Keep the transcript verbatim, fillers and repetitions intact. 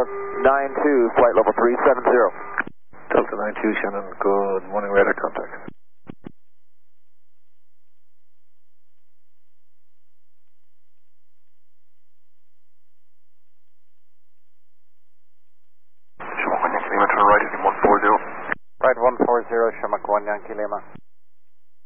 nine two, flight level three seven zero. Delta nine two, Shannon, good morning, radar contact. Shamrock one Yankee Lima, turn right, heading one four zero. Right one four zero, Shamrock one Yankee Lima.